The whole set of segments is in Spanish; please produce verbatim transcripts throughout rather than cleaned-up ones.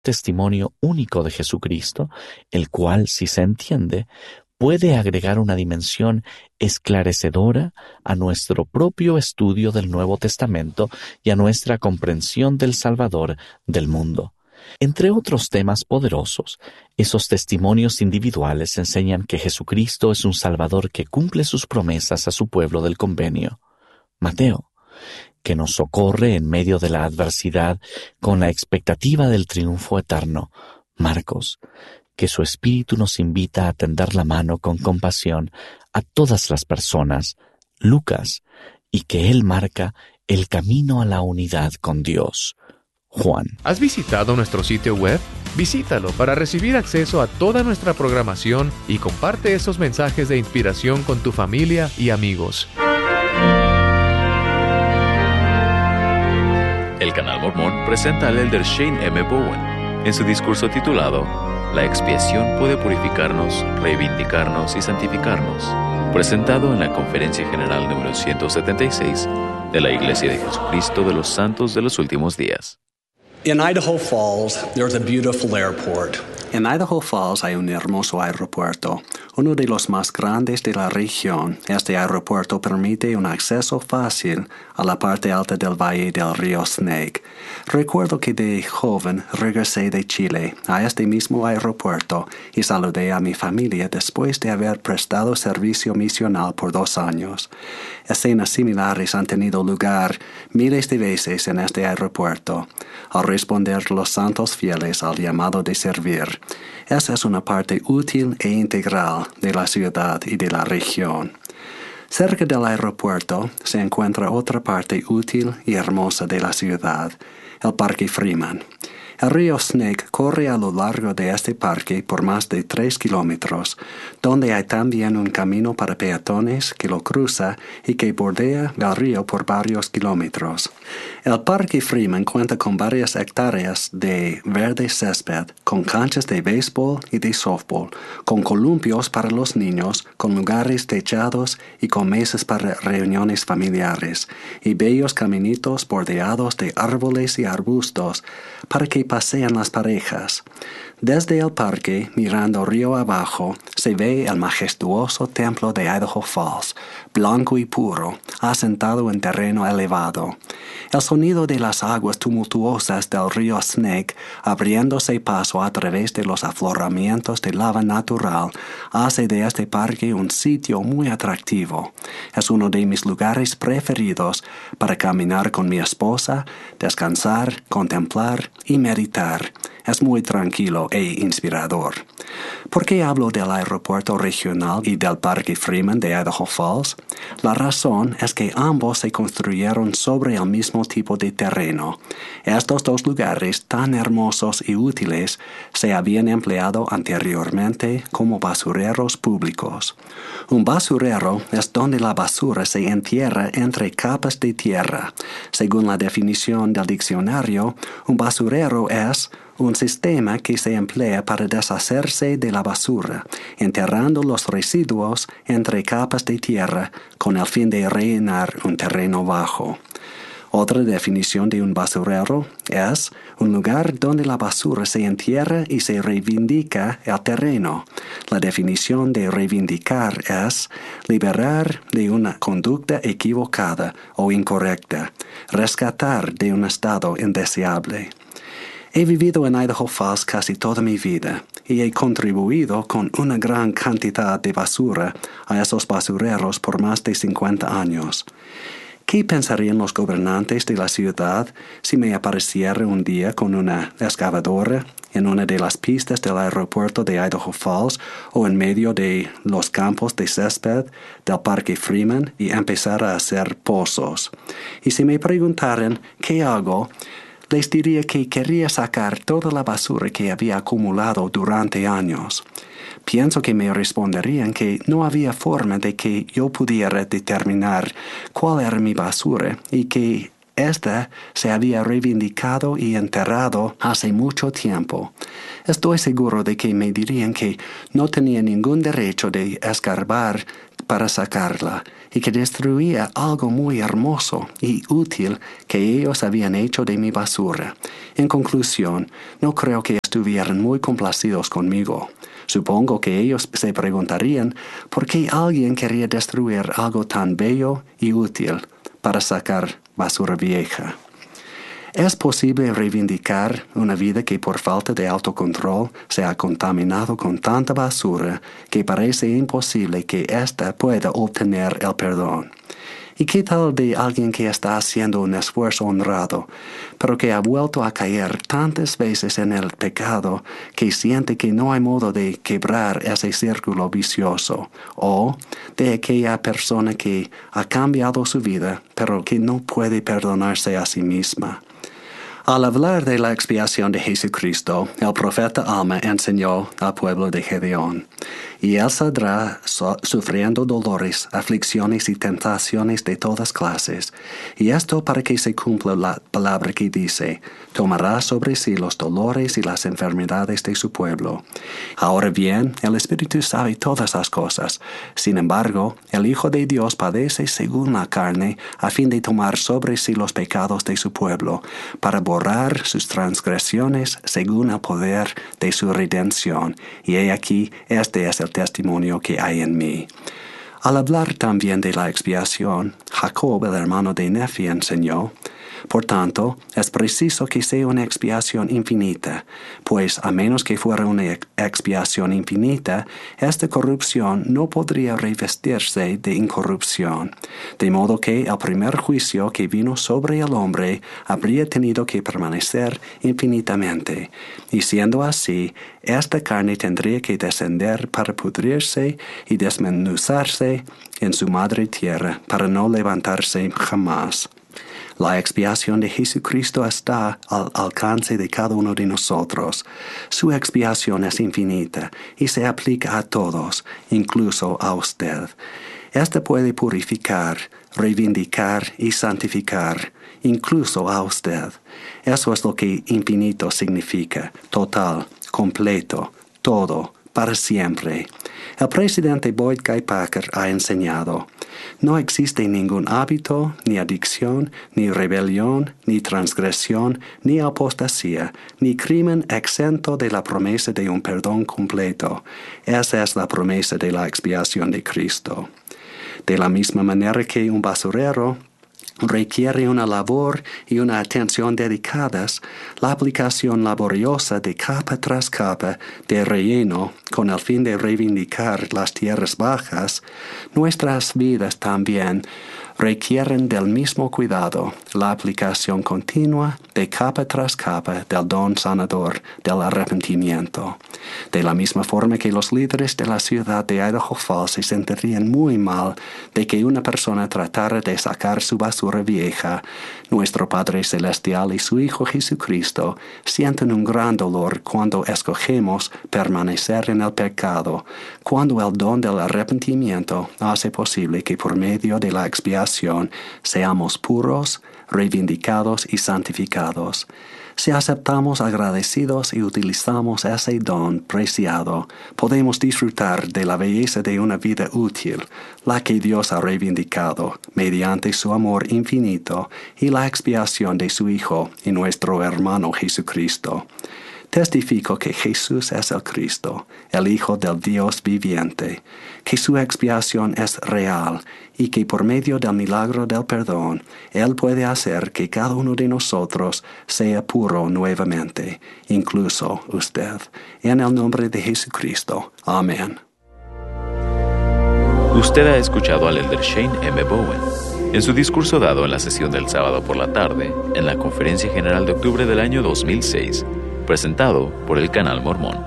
testimonio único de Jesucristo, el cual, si se entiende, puede agregar una dimensión esclarecedora a nuestro propio estudio del Nuevo Testamento y a nuestra comprensión del Salvador del mundo. Entre otros temas poderosos, esos testimonios individuales enseñan que Jesucristo es un Salvador que cumple sus promesas a su pueblo del convenio. Mateo, que nos socorre en medio de la adversidad con la expectativa del triunfo eterno. Marcos, que su Espíritu nos invita a tender la mano con compasión a todas las personas. Lucas, y que Él marca el camino a la unidad con Dios. Juan. ¿Has visitado nuestro sitio web? Visítalo para recibir acceso a toda nuestra programación y comparte esos mensajes de inspiración con tu familia y amigos. El Canal Mormón presenta al elder Shane M. Bowen en su discurso titulado La expiación puede purificarnos, reivindicarnos y santificarnos, presentado en la Conferencia General número ciento setenta y seis de la Iglesia de Jesucristo de los Santos de los Últimos Días. In Idaho Falls, there's a beautiful airport. En Idaho Falls hay un hermoso aeropuerto, uno de los más grandes de la región. Este aeropuerto permite un acceso fácil a la parte alta del valle del río Snake. Recuerdo que de joven regresé de Chile a este mismo aeropuerto y saludé a mi familia después de haber prestado servicio misional por dos años. Escenas similares han tenido lugar miles de veces en este aeropuerto, al responder los santos fieles al llamado de servir. Esa es una parte útil e integral de la ciudad y de la región. Cerca del aeropuerto se encuentra otra parte útil y hermosa de la ciudad, el Parque Freeman. El río Snake corre a lo largo de este parque por más de tres kilómetros, donde hay también un camino para peatones que lo cruza y que bordea el río por varios kilómetros. El Parque Freeman cuenta con varias hectáreas de verde césped, con canchas de béisbol y de softball, con columpios para los niños, con lugares techados y con mesas para reuniones familiares, y bellos caminitos bordeados de árboles y arbustos para que pasean las parejas. Desde el parque, mirando río abajo, se ve el majestuoso templo de Idaho Falls, blanco y puro, asentado en terreno elevado. El sonido de las aguas tumultuosas del río Snake, abriéndose paso a través de los afloramientos de lava natural, hace de este parque un sitio muy atractivo. Es uno de mis lugares preferidos para caminar con mi esposa, descansar, contemplar y meditar. Es muy tranquilo e inspirador. ¿Por qué hablo del aeropuerto regional y del Parque Freeman de Idaho Falls? La razón es que ambos se construyeron sobre el mismo tipo de terreno. Estos dos lugares tan hermosos y útiles se habían empleado anteriormente como basureros públicos. Un basurero es donde la basura se entierra entre capas de tierra. Según la definición del diccionario, un basurero es un sistema que se emplea para deshacerse de la basura, enterrando los residuos entre capas de tierra con el fin de rellenar un terreno bajo. Otra definición de un basurero es un lugar donde la basura se entierra y se reivindica el terreno. La definición de reivindicar es liberar de una conducta equivocada o incorrecta, rescatar de un estado indeseable. He vivido en Idaho Falls casi toda mi vida y he contribuido con una gran cantidad de basura a esos basureros por más de cincuenta años. ¿Qué pensarían los gobernantes de la ciudad si me apareciera un día con una excavadora en una de las pistas del aeropuerto de Idaho Falls o en medio de los campos de césped del Parque Freeman y empezara a hacer pozos? Y si me preguntaran qué hago, les diría que quería sacar toda la basura que había acumulado durante años. Pienso que me responderían que no había forma de que yo pudiera determinar cuál era mi basura y que ésta se había reivindicado y enterrado hace mucho tiempo. Estoy seguro de que me dirían que no tenía ningún derecho de escarbar para sacarla y que destruía algo muy hermoso y útil que ellos habían hecho de mi basura. En conclusión, no creo que estuvieran muy complacidos conmigo. Supongo que ellos se preguntarían por qué alguien quería destruir algo tan bello y útil para sacar basura vieja. ¿Es posible reivindicar una vida que por falta de autocontrol se ha contaminado con tanta basura que parece imposible que ésta pueda obtener el perdón? ¿Y qué tal de alguien que está haciendo un esfuerzo honrado, pero que ha vuelto a caer tantas veces en el pecado que siente que no hay modo de quebrar ese círculo vicioso? ¿O de aquella persona que ha cambiado su vida, pero que no puede perdonarse a sí misma? Al hablar de la expiación de Jesucristo, el profeta Alma enseñó al pueblo de Gedeón, y él saldrá so- sufriendo dolores, aflicciones y tentaciones de todas clases, y esto para que se cumpla la palabra que dice, tomará sobre sí los dolores y las enfermedades de su pueblo. Ahora bien, el Espíritu sabe todas las cosas, sin embargo, el Hijo de Dios padece según la carne, a fin de tomar sobre sí los pecados de su pueblo, para borrar sus transgresiones según el poder de su redención. Y he aquí, este es el testimonio que hay en mí. Al hablar también de la expiación, Jacob, el hermano de Nefi, enseñó, por tanto, es preciso que sea una expiación infinita, pues a menos que fuera una expiación infinita, esta corrupción no podría revestirse de incorrupción, de modo que el primer juicio que vino sobre el hombre habría tenido que permanecer infinitamente, y siendo así, esta carne tendría que descender para pudrirse y desmenuzarse en su madre tierra, para no levantarse jamás. La expiación de Jesucristo está al alcance de cada uno de nosotros. Su expiación es infinita y se aplica a todos, incluso a usted. Esta puede purificar, reivindicar y santificar, incluso a usted. Eso es lo que infinito significa, total, completo, todo, para siempre. El presidente Boyd K. Packer ha enseñado, no existe ningún hábito, ni adicción, ni rebelión, ni transgresión, ni apostasía, ni crimen exento de la promesa de un perdón completo. Esa es la promesa de la expiación de Cristo. De la misma manera que un basurero requiere una labor y una atención dedicadas, la aplicación laboriosa de capa tras capa de relleno con el fin de reivindicar las tierras bajas, nuestras vidas también requieren del mismo cuidado, la aplicación continua de capa tras capa del don sanador del arrepentimiento. De la misma forma que los líderes de la ciudad de Idaho Falls se sentirían muy mal de que una persona tratara de sacar su basura vieja, nuestro Padre Celestial y su Hijo Jesucristo sienten un gran dolor cuando escogemos permanecer en el pecado, cuando el don del arrepentimiento hace posible que por medio de la expiación seamos puros, reivindicados y santificados. Si aceptamos agradecidos y utilizamos ese don preciado, podemos disfrutar de la belleza de una vida útil, la que Dios ha reivindicado mediante su amor infinito y la expiación de su Hijo y nuestro hermano Jesucristo. Testifico que Jesús es el Cristo, el Hijo del Dios viviente, que su expiación es real y que por medio del milagro del perdón, Él puede hacer que cada uno de nosotros sea puro nuevamente, incluso usted. En el nombre de Jesucristo. Amén. Usted ha escuchado al elder Shane M. Bowen en su discurso dado en la sesión del sábado por la tarde en la Conferencia General de octubre del año dos mil seis, presentado por el Canal Mormón.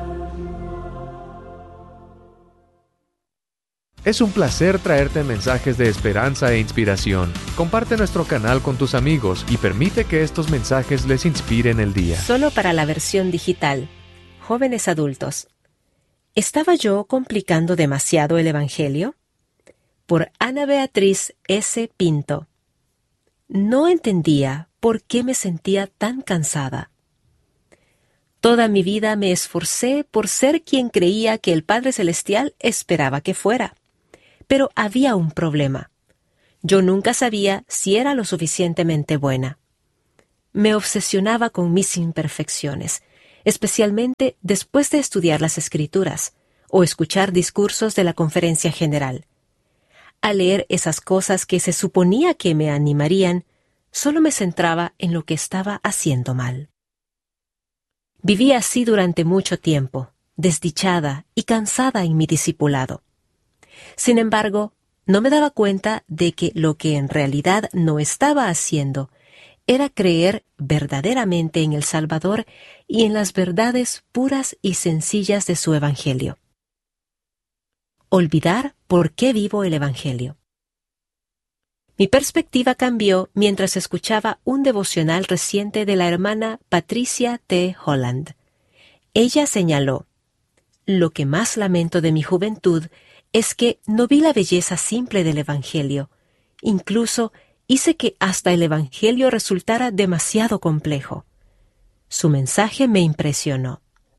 Es un placer traerte mensajes de esperanza e inspiración. Comparte nuestro canal con tus amigos y permite que estos mensajes les inspiren el día. Solo para la versión digital. Jóvenes adultos. ¿Estaba yo complicando demasiado el Evangelio? Por Ana Beatriz S. Pinto. No entendía por qué me sentía tan cansada. Toda mi vida me esforcé por ser quien creía que el Padre Celestial esperaba que fuera. Pero había un problema. Yo nunca sabía si era lo suficientemente buena. Me obsesionaba con mis imperfecciones, especialmente después de estudiar las Escrituras o escuchar discursos de la Conferencia General. Al leer esas cosas que se suponía que me animarían, solo me centraba en lo que estaba haciendo mal. Viví así durante mucho tiempo, desdichada y cansada en mi discipulado. Sin embargo, no me daba cuenta de que lo que en realidad no estaba haciendo era creer verdaderamente en el Salvador y en las verdades puras y sencillas de su Evangelio. Olvidar por qué vivo el Evangelio. Mi perspectiva cambió mientras escuchaba un devocional reciente de la hermana Patricia T. Holland. Ella señaló: «Lo que más lamento de mi juventud es que no vi la belleza simple del Evangelio. Incluso hice que hasta el Evangelio resultara demasiado complejo». Su mensaje me impresionó.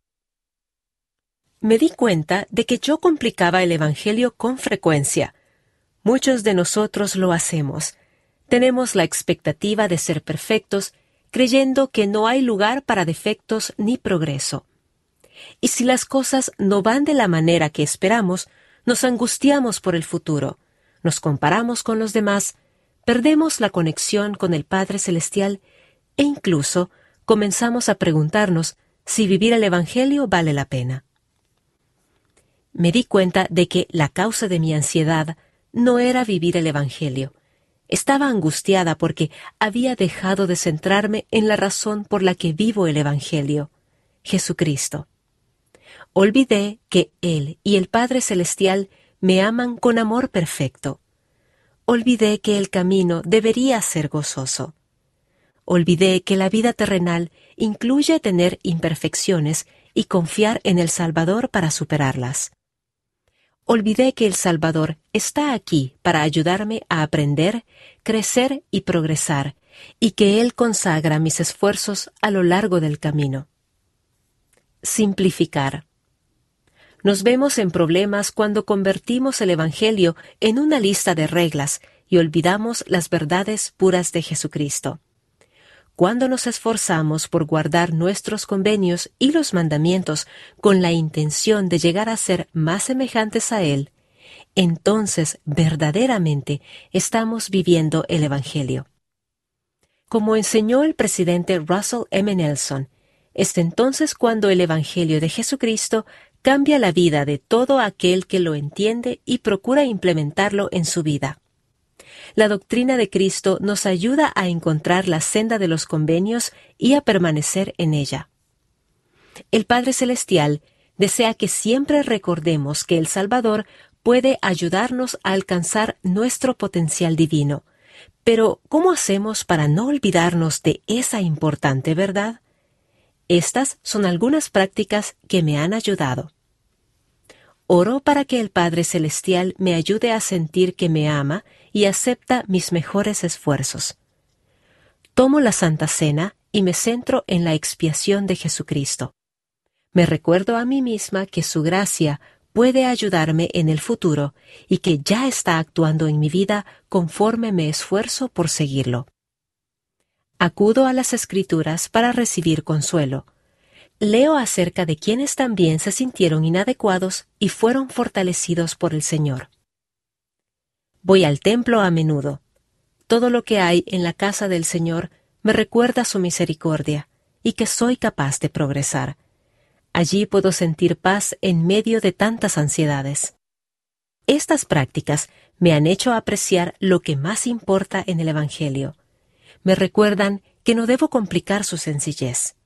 Me di cuenta de que yo complicaba el Evangelio con frecuencia. Muchos de nosotros lo hacemos. Tenemos la expectativa de ser perfectos, creyendo que no hay lugar para defectos ni progreso. Y si las cosas no van de la manera que esperamos, nos angustiamos por el futuro, nos comparamos con los demás, perdemos la conexión con el Padre Celestial e incluso comenzamos a preguntarnos si vivir el Evangelio vale la pena. Me di cuenta de que la causa de mi ansiedad no era vivir el Evangelio. Estaba angustiada porque había dejado de centrarme en la razón por la que vivo el Evangelio, Jesucristo. Olvidé que Él y el Padre Celestial me aman con amor perfecto. Olvidé que el camino debería ser gozoso. Olvidé que la vida terrenal incluye tener imperfecciones y confiar en el Salvador para superarlas. Olvidé que el Salvador está aquí para ayudarme a aprender, crecer y progresar, y que Él consagra mis esfuerzos a lo largo del camino. Simplificar. Nos vemos en problemas cuando convertimos el Evangelio en una lista de reglas y olvidamos las verdades puras de Jesucristo. Cuando nos esforzamos por guardar nuestros convenios y los mandamientos con la intención de llegar a ser más semejantes a Él, entonces verdaderamente estamos viviendo el Evangelio. Como enseñó el presidente Russell M. Nelson, es entonces cuando el Evangelio de Jesucristo cambia la vida de todo aquel que lo entiende y procura implementarlo en su vida. La doctrina de Cristo nos ayuda a encontrar la senda de los convenios y a permanecer en ella. El Padre Celestial desea que siempre recordemos que el Salvador puede ayudarnos a alcanzar nuestro potencial divino. Pero, ¿cómo hacemos para no olvidarnos de esa importante verdad? Estas son algunas prácticas que me han ayudado. Oro para que el Padre Celestial me ayude a sentir que me ama y acepta mis mejores esfuerzos. Tomo la Santa Cena y me centro en la expiación de Jesucristo. Me recuerdo a mí misma que su gracia puede ayudarme en el futuro y que ya está actuando en mi vida conforme me esfuerzo por seguirlo. Acudo a las Escrituras para recibir consuelo. Leo acerca de quienes también se sintieron inadecuados y fueron fortalecidos por el Señor. Voy al templo a menudo. Todo lo que hay en la casa del Señor me recuerda su misericordia y que soy capaz de progresar. Allí puedo sentir paz en medio de tantas ansiedades. Estas prácticas me han hecho apreciar lo que más importa en el Evangelio. Me recuerdan que no debo complicar su sencillez.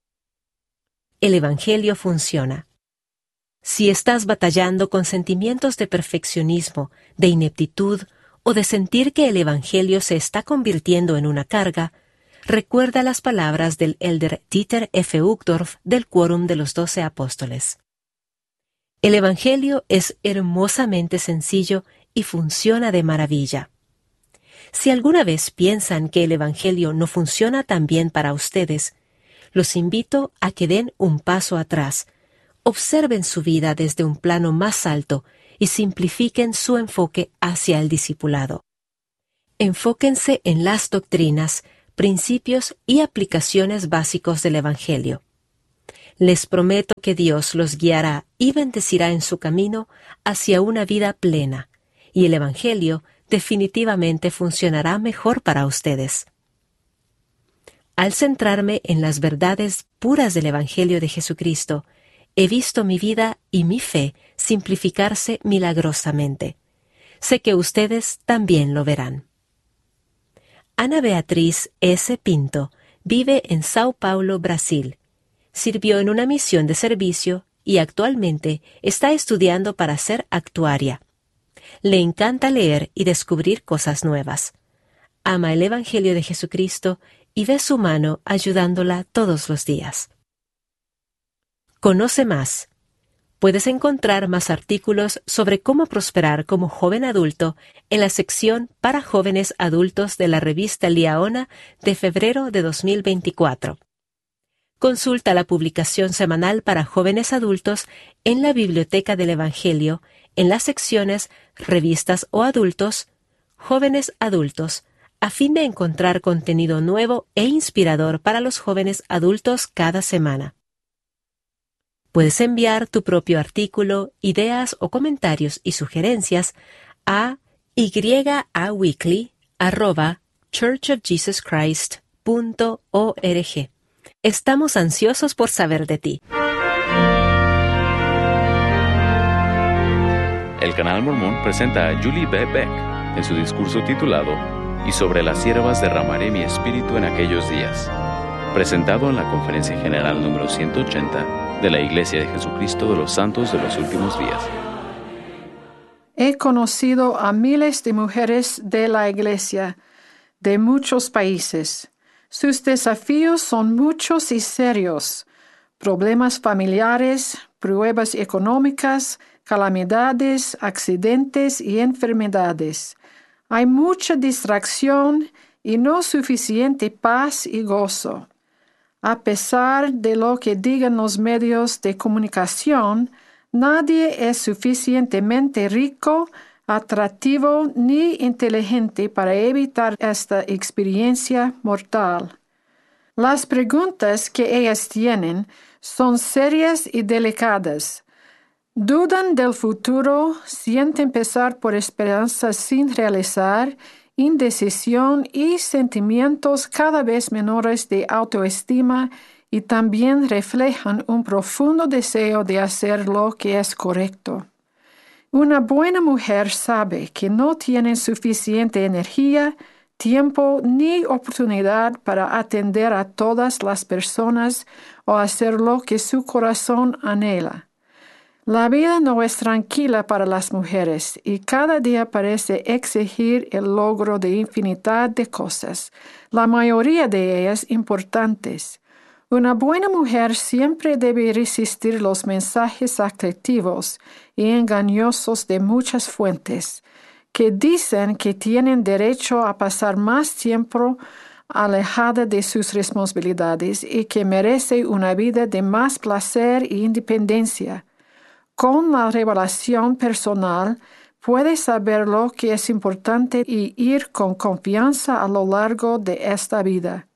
El Evangelio funciona. Si estás batallando con sentimientos de perfeccionismo, de ineptitud o de sentir que el Evangelio se está convirtiendo en una carga, recuerda las palabras del elder Dieter F. Uchtdorf del Quórum de los Doce Apóstoles. El Evangelio es hermosamente sencillo y funciona de maravilla. Si alguna vez piensan que el Evangelio no funciona tan bien para ustedes, los invito a que den un paso atrás, observen su vida desde un plano más alto y simplifiquen su enfoque hacia el discipulado. Enfóquense en las doctrinas, principios y aplicaciones básicos del Evangelio. Les prometo que Dios los guiará y bendecirá en su camino hacia una vida plena, y el Evangelio definitivamente funcionará mejor para ustedes. Al centrarme en las verdades puras del Evangelio de Jesucristo, he visto mi vida y mi fe simplificarse milagrosamente. Sé que ustedes también lo verán. Ana Beatriz S. Pinto vive en Sao Paulo, Brasil. Sirvió en una misión de servicio y actualmente está estudiando para ser actuaria. Le encanta leer y descubrir cosas nuevas. Ama el Evangelio de Jesucristo y ve su mano ayudándola todos los días. Conoce más. Puedes encontrar más artículos sobre cómo prosperar como joven adulto en la sección para jóvenes adultos de la revista Liaona de febrero de dos mil veinticuatro. Consulta la publicación semanal para jóvenes adultos en la Biblioteca del Evangelio en las secciones Revistas o Adultos, Jóvenes Adultos, a fin de encontrar contenido nuevo e inspirador para los jóvenes adultos cada semana. Puedes enviar tu propio artículo, ideas o comentarios y sugerencias a yaweekly arroba church of jesus christ punto org. Estamos ansiosos por saber de ti. El Canal Mormón presenta a Julie B. Beck en su discurso titulado "Y sobre las siervas derramaré mi espíritu en aquellos días", presentado en la Conferencia General número ciento ochenta de la Iglesia de Jesucristo de los Santos de los Últimos Días. He conocido a miles de mujeres de la Iglesia de muchos países. Sus desafíos son muchos y serios: problemas familiares, pruebas económicas, calamidades, accidentes y enfermedades. Hay mucha distracción y no suficiente paz y gozo. A pesar de lo que digan los medios de comunicación, nadie es suficientemente rico, atractivo ni inteligente para evitar esta experiencia mortal. Las preguntas que ellas tienen son serias y delicadas. Dudan del futuro, sienten pesar por esperanzas sin realizar, indecisión y sentimientos cada vez menores de autoestima, y también reflejan un profundo deseo de hacer lo que es correcto. Una buena mujer sabe que no tiene suficiente energía, tiempo ni oportunidad para atender a todas las personas o hacer lo que su corazón anhela. La vida no es tranquila para las mujeres y cada día parece exigir el logro de infinidad de cosas, la mayoría de ellas importantes. Una buena mujer siempre debe resistir los mensajes atractivos y engañosos de muchas fuentes, que dicen que tienen derecho a pasar más tiempo alejada de sus responsabilidades y que merece una vida de más placer e independencia. Con la revelación personal, puede saber lo que es importante y ir con confianza a lo largo de esta vida.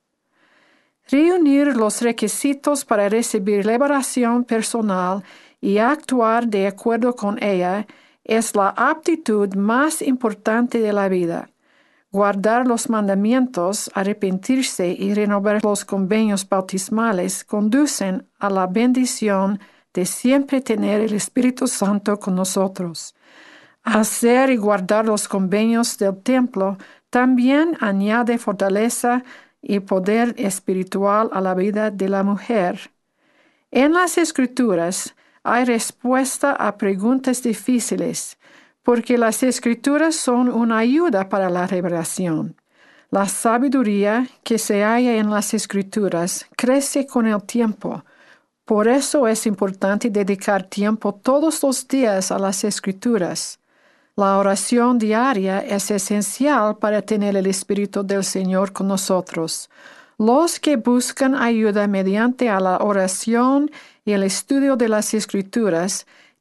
Reunir los requisitos para recibir liberación personal y actuar de acuerdo con ella es la aptitud más importante de la vida. Guardar los mandamientos, arrepentirse y renovar los convenios bautismales conducen a la bendición de siempre tener el Espíritu Santo con nosotros. Hacer y guardar los convenios del templo también añade fortaleza y poder espiritual a la vida de la mujer. En las Escrituras hay respuesta a preguntas difíciles, porque las Escrituras son una ayuda para la revelación. La sabiduría que se halla en las Escrituras crece con el tiempo. Por eso es importante dedicar tiempo todos los días a las Escrituras. La oración diaria es esencial para tener el Espíritu del Señor con nosotros. Los que buscan ayuda mediante a la oración y el estudio de las Escrituras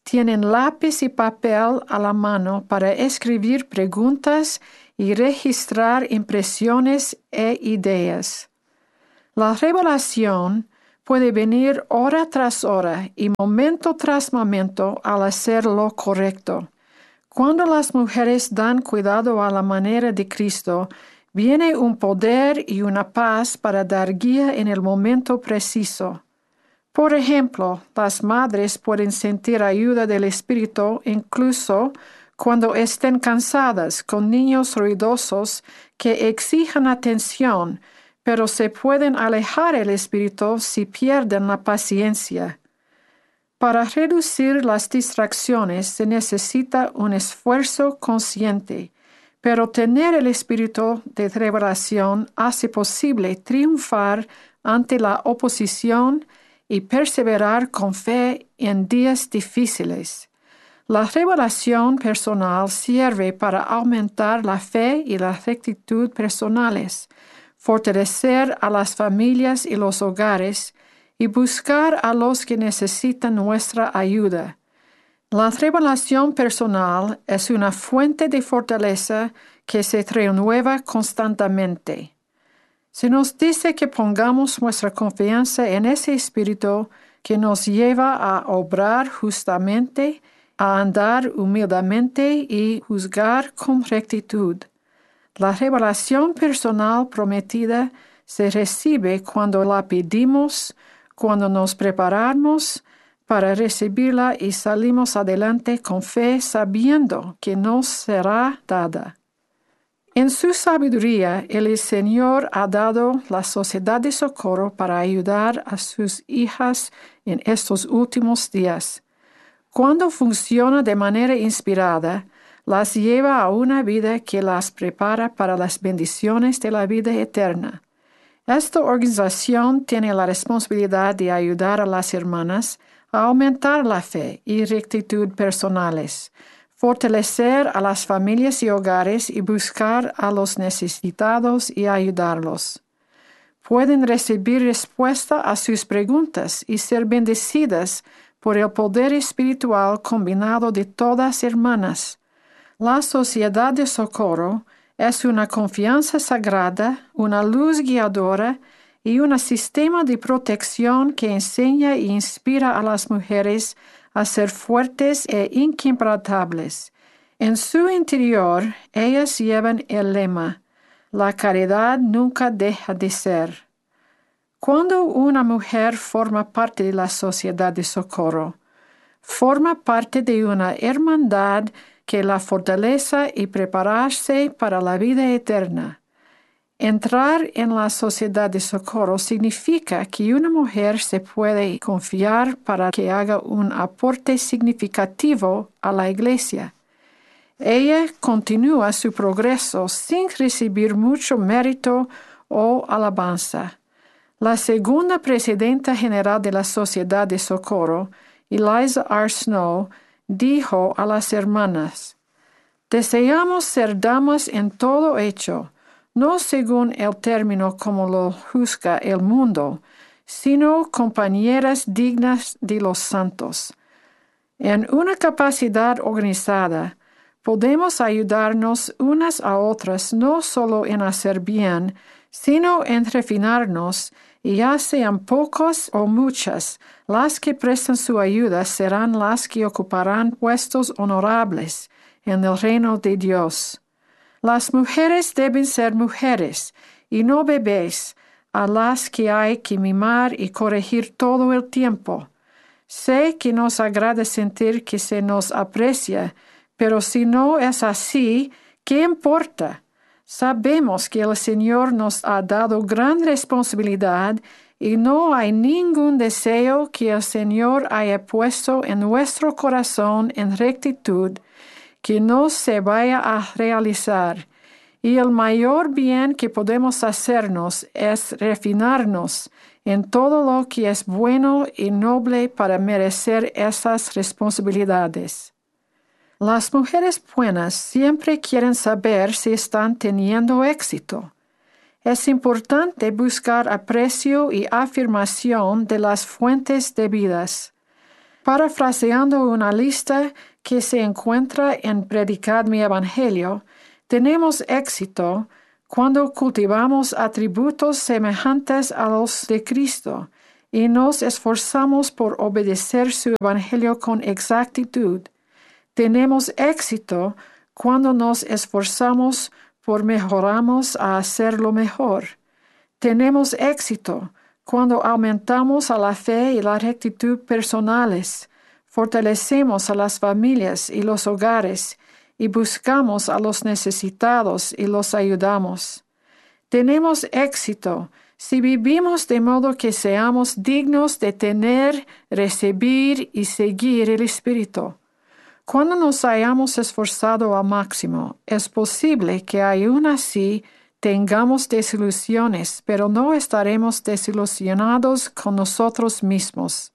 tienen lápiz y papel a la mano para escribir preguntas y registrar impresiones e ideas. La revelación puede venir hora tras hora y momento tras momento al hacer lo correcto. Cuando las mujeres dan cuidado a la manera de Cristo, viene un poder y una paz para dar guía en el momento preciso. Por ejemplo, las madres pueden sentir ayuda del Espíritu incluso cuando estén cansadas con niños ruidosos que exijan atención, pero se pueden alejar el Espíritu si pierden la paciencia. Para reducir las distracciones se necesita un esfuerzo consciente, pero tener el espíritu de revelación hace posible triunfar ante la oposición y perseverar con fe en días difíciles. La revelación personal sirve para aumentar la fe y la rectitud personales, fortalecer a las familias y los hogares y buscar a los que necesitan nuestra ayuda. La revelación personal es una fuente de fortaleza que se renueva constantemente. Se nos dice que pongamos nuestra confianza en ese espíritu que nos lleva a obrar justamente, a andar humildemente y juzgar con rectitud. La revelación personal prometida se recibe cuando la pedimos, cuando nos preparamos para recibirla y salimos adelante con fe sabiendo que nos será dada. En su sabiduría, el Señor ha dado la Sociedad de Socorro para ayudar a sus hijas en estos últimos días. Cuando funciona de manera inspirada, las lleva a una vida que las prepara para las bendiciones de la vida eterna. Esta organización tiene la responsabilidad de ayudar a las hermanas a aumentar la fe y rectitud personales, fortalecer a las familias y hogares y buscar a los necesitados y ayudarlos. Pueden recibir respuesta a sus preguntas y ser bendecidas por el poder espiritual combinado de todas hermanas. La Sociedad de Socorro es una confianza sagrada, una luz guiadora y un sistema de protección que enseña e inspira a las mujeres a ser fuertes e inquebrantables. En su interior, ellas llevan el lema, la caridad nunca deja de ser. Cuando una mujer forma parte de la Sociedad de Socorro, forma parte de una hermandad que la fortalece y prepararse para la vida eterna. Entrar en la Sociedad de Socorro significa que una mujer se puede confiar para que haga un aporte significativo a la Iglesia. Ella continúa su progreso sin recibir mucho mérito o alabanza. La segunda presidenta general de la Sociedad de Socorro, Eliza R. Snow, dijo a las hermanas: «Deseamos ser damas en todo hecho, no según el término como lo juzga el mundo, sino compañeras dignas de los santos. En una capacidad organizada, podemos ayudarnos unas a otras no solo en hacer bien, sino en refinarnos, y ya sean pocos o muchas, las que prestan su ayuda serán las que ocuparán puestos honorables en el reino de Dios. Las mujeres deben ser mujeres, y no bebés, a las que hay que mimar y corregir todo el tiempo. Sé que nos agrada sentir que se nos aprecia, pero si no es así, ¿qué importa? Sabemos que el Señor nos ha dado gran responsabilidad y no hay ningún deseo que el Señor haya puesto en nuestro corazón en rectitud que no se vaya a realizar. Y el mayor bien que podemos hacernos es refinarnos en todo lo que es bueno y noble para merecer esas responsabilidades. Las mujeres buenas siempre quieren saber si están teniendo éxito. Es importante buscar aprecio y afirmación de las fuentes debidas. Parafraseando una lista que se encuentra en Predicad mi Evangelio, tenemos éxito cuando cultivamos atributos semejantes a los de Cristo y nos esforzamos por obedecer su Evangelio con exactitud. Tenemos éxito cuando nos esforzamos por mejoramos a hacerlo mejor. Tenemos éxito cuando aumentamos a la fe y la rectitud personales, fortalecemos a las familias y los hogares y buscamos a los necesitados y los ayudamos. Tenemos éxito si vivimos de modo que seamos dignos de tener, recibir y seguir el Espíritu. Cuando nos hayamos esforzado al máximo, es posible que aún así tengamos desilusiones, pero no estaremos desilusionados con nosotros mismos.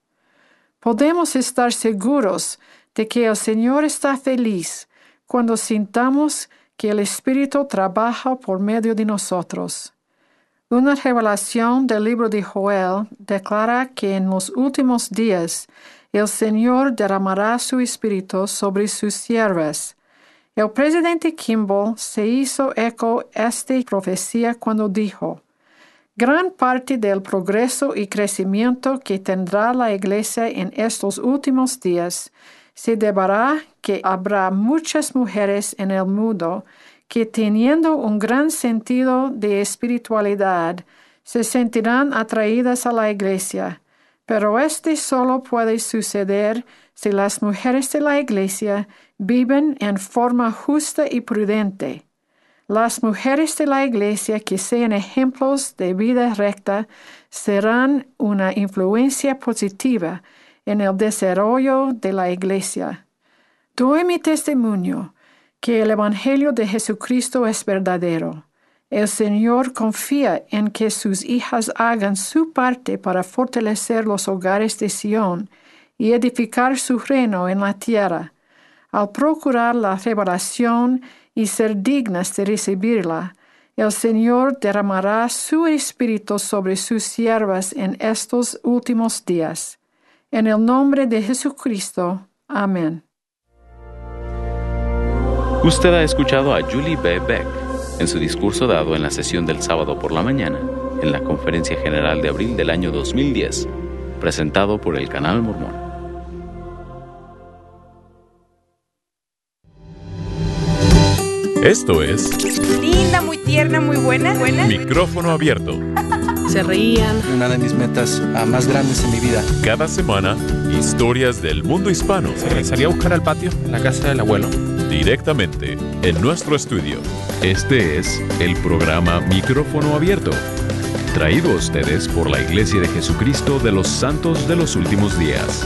Podemos estar seguros de que el Señor está feliz cuando sintamos que el Espíritu trabaja por medio de nosotros. Una revelación del libro de Joel declara que en los últimos días el Señor derramará su Espíritu sobre sus siervas. El presidente Kimball se hizo eco de esta profecía cuando dijo: gran parte del progreso y crecimiento que tendrá la Iglesia en estos últimos días se deberá que habrá muchas mujeres en el mundo que, teniendo un gran sentido de espiritualidad, se sentirán atraídas a la Iglesia. Pero este solo puede suceder si las mujeres de la Iglesia viven en forma justa y prudente. Las mujeres de la Iglesia que sean ejemplos de vida recta serán una influencia positiva en el desarrollo de la Iglesia. Doy mi testimonio que el Evangelio de Jesucristo es verdadero. El Señor confía en que sus hijas hagan su parte para fortalecer los hogares de Sión y edificar su reino en la tierra. Al procurar la revelación y ser dignas de recibirla, el Señor derramará su Espíritu sobre sus siervas en estos últimos días. En el nombre de Jesucristo. Amén. Usted ha escuchado a Julie B. Beck en su discurso dado en la sesión del sábado por la mañana en la Conferencia General de abril del año dos mil diez, presentado por el Canal Mormón. Esto es linda, muy tierna, muy buena, buena. Micrófono abierto. Se reían. Una de mis metas uh, más grandes en mi vida. Cada semana, historias del mundo hispano. Salí a buscar al patio, en la casa del abuelo. Directamente en nuestro estudio. Este es el programa Micrófono Abierto, traído a ustedes por la Iglesia de Jesucristo de los Santos de los Últimos Días.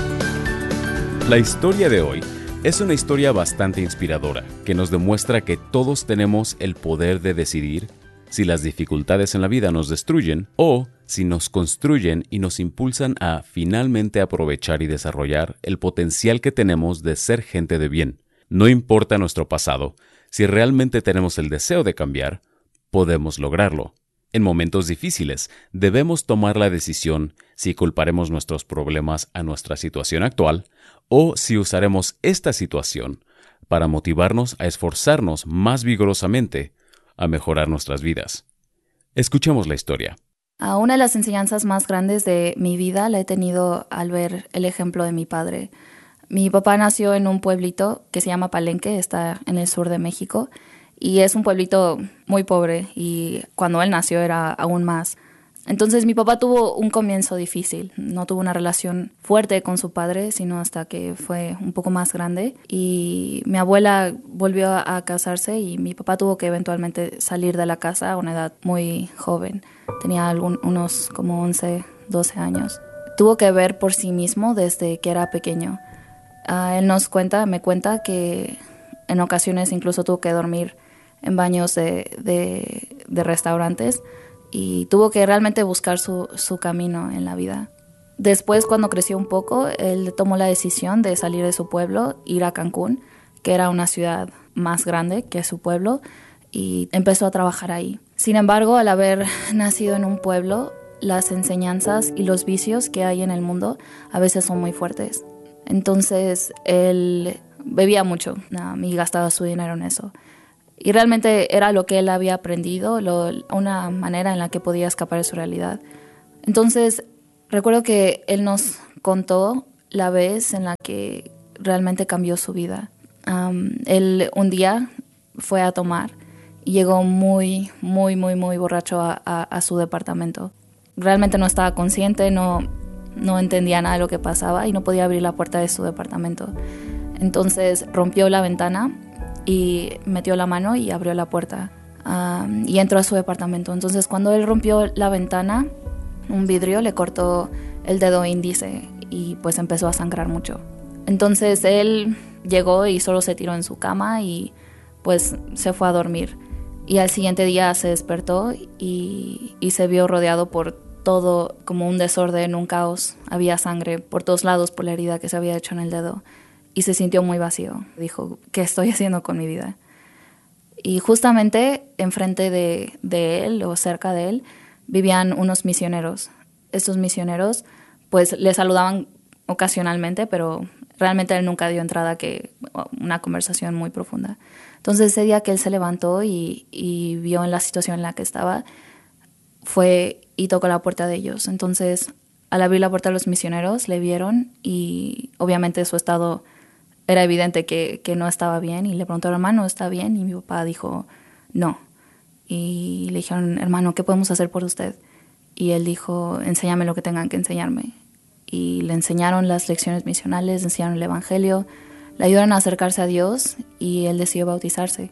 La historia de hoy es una historia bastante inspiradora, que nos demuestra que todos tenemos el poder de decidir si las dificultades en la vida nos destruyen o si nos construyen y nos impulsan a finalmente aprovechar y desarrollar el potencial que tenemos de ser gente de bien. No importa nuestro pasado, si realmente tenemos el deseo de cambiar, podemos lograrlo. En momentos difíciles, debemos tomar la decisión si culparemos nuestros problemas a nuestra situación actual o si usaremos esta situación para motivarnos a esforzarnos más vigorosamente a mejorar nuestras vidas. Escuchemos la historia. Una de las enseñanzas más grandes de mi vida la he tenido al ver el ejemplo de mi padre. Mi papá nació en un pueblito que se llama Palenque, está en el sur de México, y es un pueblito muy pobre, y cuando él nació era aún más. Entonces mi papá tuvo un comienzo difícil, no tuvo una relación fuerte con su padre, sino hasta que fue un poco más grande. Y mi abuela volvió a casarse y mi papá tuvo que eventualmente salir de la casa a una edad muy joven. Tenía algún, unos como once, doce años. Tuvo que ver por sí mismo desde que era pequeño. Uh, él nos cuenta, me cuenta que en ocasiones incluso tuvo que dormir en baños de, de, de restaurantes y tuvo que realmente buscar su, su camino en la vida. Después, cuando creció un poco, él tomó la decisión de salir de su pueblo, ir a Cancún, que era una ciudad más grande que su pueblo, y empezó a trabajar ahí. Sin embargo, al haber nacido en un pueblo, las enseñanzas y los vicios que hay en el mundo a veces son muy fuertes. Entonces él bebía mucho um, y gastaba su dinero en eso. Y realmente era lo que él había aprendido, lo, una manera en la que podía escapar de su realidad. Entonces recuerdo que él nos contó la vez en la que realmente cambió su vida. Um, él un día fue a tomar y llegó muy, muy, muy, muy borracho a, a, a su departamento. Realmente no estaba consciente, no, no entendía nada de lo que pasaba y no podía abrir la puerta de su departamento. Entonces rompió la ventana y metió la mano y abrió la puerta um, y entró a su departamento. Entonces cuando él rompió la ventana, un vidrio le cortó el dedo índice y pues empezó a sangrar mucho. Entonces él llegó y solo se tiró en su cama y pues se fue a dormir. Y al siguiente día se despertó y, y se vio rodeado por todo como un desorden, un caos. Había sangre por todos lados por la herida que se había hecho en el dedo. Y se sintió muy vacío. Dijo, ¿qué estoy haciendo con mi vida? Y justamente enfrente de, de él o cerca de él vivían unos misioneros. Estos misioneros pues le saludaban ocasionalmente, pero realmente él nunca dio entrada a que una conversación muy profunda. Entonces ese día que él se levantó y, y vio en la situación en la que estaba, fue y tocó la puerta de ellos. Entonces al abrir la puerta de los misioneros le vieron y obviamente su estado era evidente que, que no estaba bien y le preguntó, hermano, ¿está bien? Y mi papá dijo, no. Y le dijeron, hermano, ¿qué podemos hacer por usted? Y él dijo, enséñame lo que tengan que enseñarme. Y le enseñaron las lecciones misionales, le enseñaron el evangelio, le ayudaron a acercarse a Dios y él decidió bautizarse.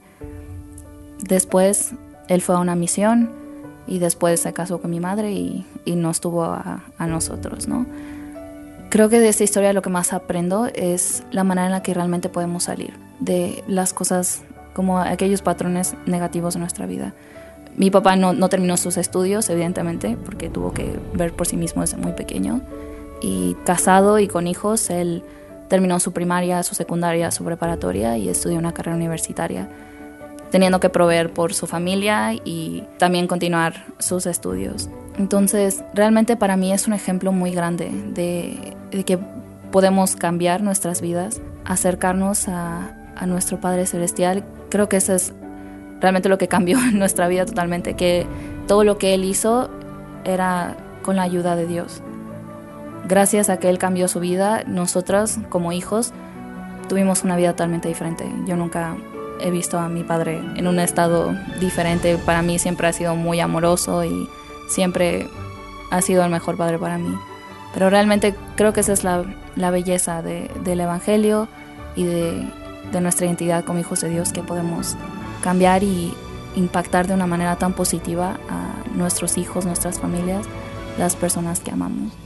Después él fue a una misión y después se casó con mi madre y, y nos tuvo a, a nosotros, ¿no? Creo que de esta historia lo que más aprendo es la manera en la que realmente podemos salir de las cosas como aquellos patrones negativos en nuestra vida. Mi papá no, no terminó sus estudios, evidentemente, porque tuvo que ver por sí mismo desde muy pequeño. Y casado y con hijos, él terminó su primaria, su secundaria, su preparatoria y estudió una carrera universitaria, teniendo que proveer por su familia y también continuar sus estudios. Entonces, realmente para mí es un ejemplo muy grande de, de que podemos cambiar nuestras vidas, acercarnos a, a nuestro Padre Celestial. Creo que eso es realmente lo que cambió nuestra vida totalmente, que todo lo que Él hizo era con la ayuda de Dios. Gracias a que Él cambió su vida, nosotros como hijos tuvimos una vida totalmente diferente. Yo nunca he visto a mi padre en un estado diferente. Para mí siempre ha sido muy amoroso y siempre ha sido el mejor padre para mí. Pero realmente creo que esa es la, la belleza de, del Evangelio y de, de nuestra identidad como hijos de Dios, que podemos cambiar y impactar de una manera tan positiva a nuestros hijos, nuestras familias, las personas que amamos.